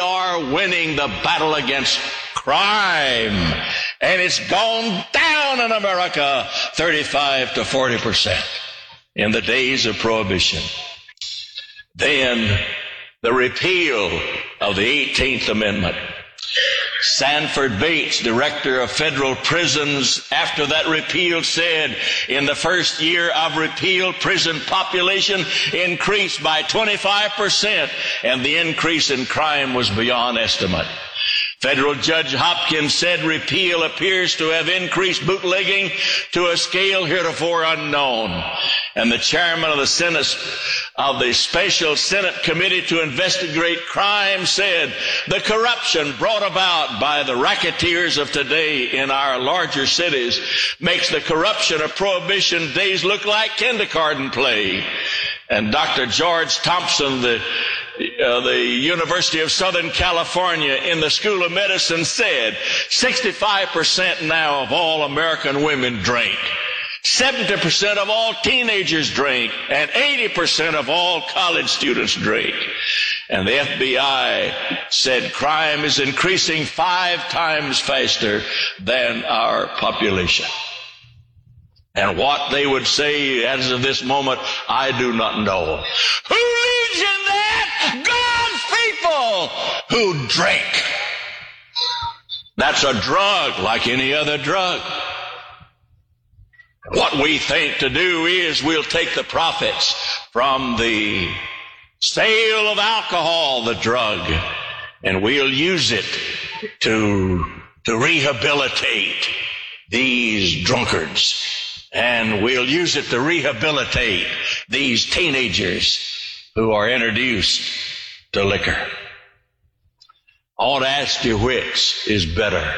are winning the battle against crime. And it's gone down in America 35 to 40% in the days of Prohibition. Then the repeal of the 18th Amendment. Sanford Bates, director of federal prisons, after that repeal said, in the first year of repeal, prison population increased by 25%, and the increase in crime was beyond estimate. Federal Judge Hopkins said repeal appears to have increased bootlegging to a scale heretofore unknown. And the chairman of the Special Senate Committee to Investigate Crime said the corruption brought about by the racketeers of today in our larger cities makes the corruption of Prohibition days look like kindergarten play. And Dr. George Thompson, the University of Southern California in the School of Medicine said 65% now of all American women drink, 70% of all teenagers drink, and 80% of all college students drink. And the FBI said crime is increasing 5 times faster than our population. And what they would say as of this moment, I do not know. Who leads in that? God's people who drink. That's a drug like any other drug. What we think to do is we'll take the profits from the sale of alcohol, the drug, and we'll use it to rehabilitate these drunkards. And we'll use it to rehabilitate these teenagers who are introduced to liquor. I want to ask you which is better,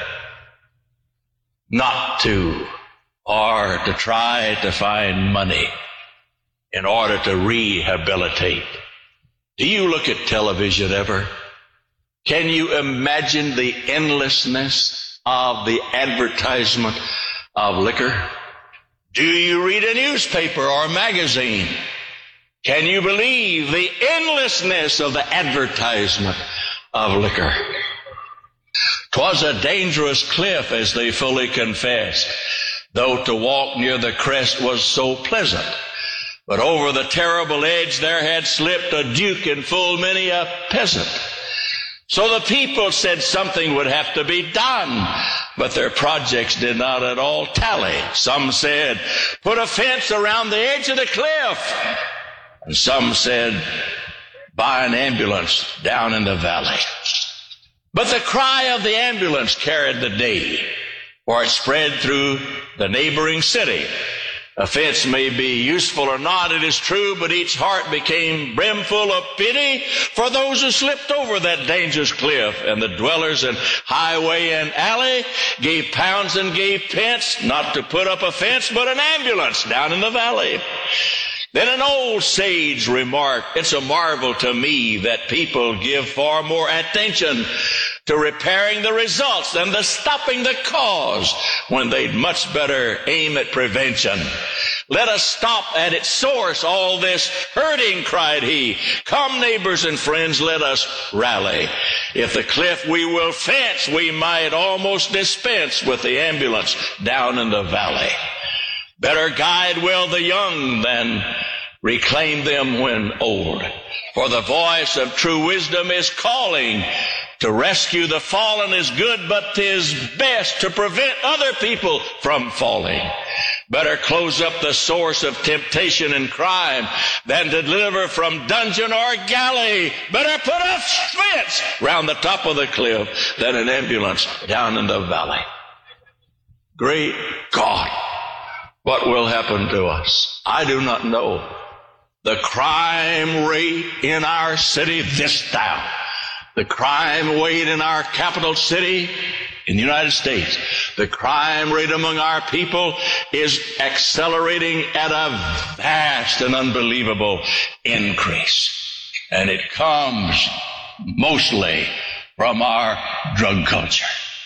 not to, or to try to find money in order to rehabilitate. Do you look at television ever? Can you imagine the endlessness of the advertisement of liquor? Do you read a newspaper or a magazine? Can you believe the endlessness of the advertisement of liquor? 'Twas a dangerous cliff, as they fully confessed, though to walk near the crest was so pleasant. But over the terrible edge there had slipped a duke and full many a peasant. So the people said something would have to be done, but their projects did not at all tally. Some said, put a fence around the edge of the cliff. And some said, buy an ambulance down in the valley. But the cry of the ambulance carried the day, for it spread through the neighboring city. A fence may be useful or not, it is true, but each heart became brimful of pity for those who slipped over that dangerous cliff. And the dwellers in highway and alley gave pounds and gave pence, not to put up a fence, but an ambulance down in the valley. Then an old sage remarked, it's a marvel to me that people give far more attention to repairing the results than to stopping the cause, when they'd much better aim at prevention. Let us stop at its source all this hurting, cried he. Come, neighbors and friends, let us rally. If the cliff we will fence, we might almost dispense with the ambulance down in the valley. Better guide well the young than reclaim them when old. For the voice of true wisdom is calling. To rescue the fallen is good, but 'tis best to prevent other people from falling. Better close up the source of temptation and crime than to deliver from dungeon or galley. Better put a fence round the top of the cliff than an ambulance down in the valley. Great God, what will happen to us? I do not know. The crime rate in our city this town, the crime rate in our capital city in the United States, the crime rate among our people is accelerating at a vast and unbelievable increase. And it comes mostly from our drug culture,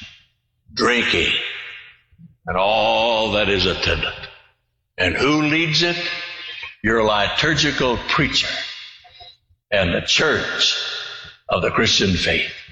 drinking, and all that is attendant. And who leads it? Your liturgical preacher and the church of the Christian faith.